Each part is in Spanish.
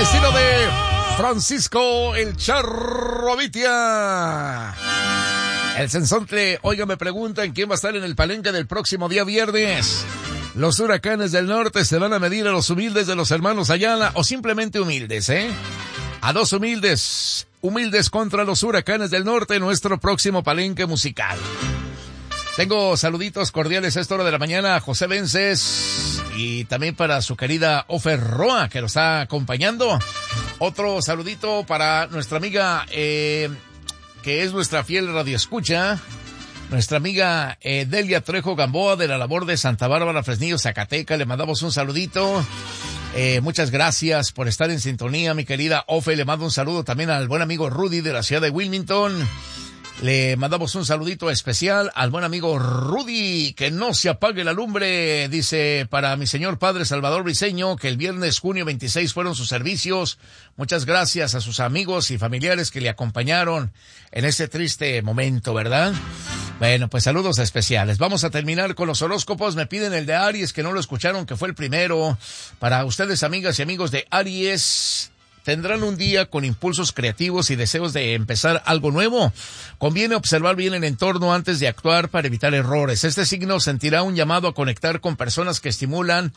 estilo de Francisco el Charro Vitia. El Sensontle, oiga, me preguntan quién va a estar en el palenque del próximo día viernes. Los Huracanes del Norte se van a medir a los humildes de los hermanos Ayala, o simplemente humildes, a dos humildes contra los Huracanes del Norte, nuestro próximo palenque musical. Tengo saluditos cordiales a esta hora de la mañana a José Vences y también para su querida Ofer Roa, que nos está acompañando. Otro saludito para nuestra amiga, que es nuestra fiel radioescucha, nuestra amiga Delia Trejo Gamboa de la labor de Santa Bárbara, Fresnillo, Zacatecas. Le mandamos un saludito. Muchas gracias por estar en sintonía, mi querida Ofe. Le mando un saludo también al buen amigo Rudy de la ciudad de Wilmington. Le mandamos un saludito especial al buen amigo Rudy, que no se apague la lumbre, dice, para mi señor padre Salvador Briceño, que el viernes junio 26 fueron sus servicios. Muchas gracias a sus amigos y familiares que le acompañaron en ese triste momento, ¿verdad? Bueno, pues saludos especiales. Vamos a terminar con los horóscopos. Me piden el de Aries, que no lo escucharon, que fue el primero. Para ustedes, amigas y amigos de Aries, tendrán un día con impulsos creativos y deseos de empezar algo nuevo. Conviene observar bien el entorno antes de actuar para evitar errores. Este signo sentirá un llamado a conectar con personas que estimulan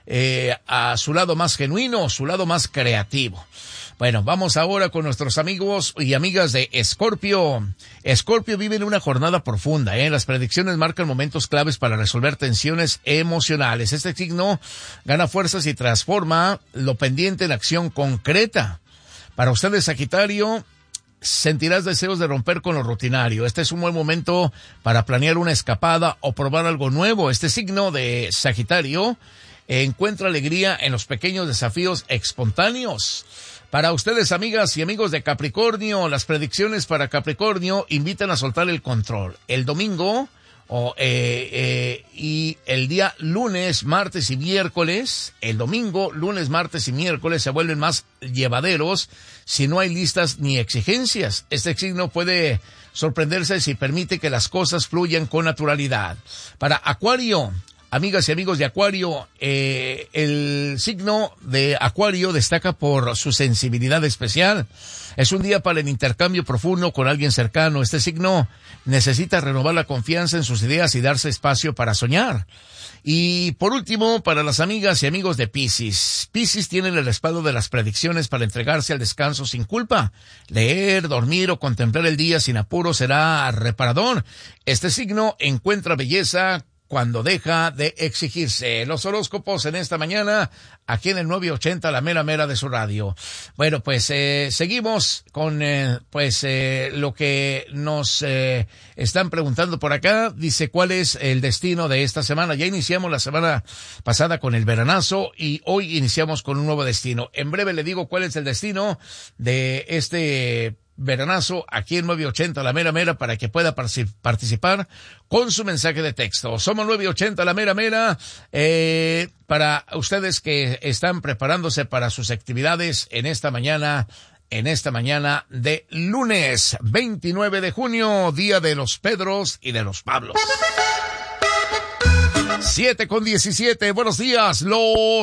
a su lado más genuino, su lado más creativo. Bueno, vamos ahora con nuestros amigos y amigas de Escorpio. Escorpio vive en una jornada profunda, Las predicciones marcan momentos claves para resolver tensiones emocionales. Este signo gana fuerzas y transforma lo pendiente en acción concreta. Para ustedes, Sagitario, sentirás deseos de romper con lo rutinario. Este es un buen momento para planear una escapada o probar algo nuevo. Este signo de Sagitario encuentra alegría en los pequeños desafíos espontáneos. Para ustedes, amigas y amigos de Capricornio, las predicciones para Capricornio invitan a soltar el control. El domingo y el día lunes, martes y miércoles, el domingo, lunes, martes y miércoles se vuelven más llevaderos si no hay listas ni exigencias. Este signo puede sorprenderse si permite que las cosas fluyan con naturalidad. Para Acuario, amigas y amigos de Acuario, el signo de Acuario destaca por su sensibilidad especial. Es un día para el intercambio profundo con alguien cercano. Este signo necesita renovar la confianza en sus ideas y darse espacio para soñar. Y por último, para las amigas y amigos de Piscis. Piscis tienen el respaldo de las predicciones para entregarse al descanso sin culpa. Leer, dormir o contemplar el día sin apuro será reparador. Este signo encuentra belleza cuando deja de exigirse. Los horóscopos en esta mañana, aquí en el 980, la mera mera de su radio. Bueno, pues seguimos con lo que nos están preguntando por acá. Dice, ¿cuál es el destino de esta semana? Ya iniciamos la semana pasada con el veranazo y hoy iniciamos con un nuevo destino. En breve le digo cuál es el destino de este veranazo aquí en 980 la mera mera para que pueda participar con su mensaje de texto. Somos 980 la mera mera para ustedes que están preparándose para sus actividades en esta mañana de lunes 29 de junio, día de los Pedros y de los Pablos. 7:17, buenos días, los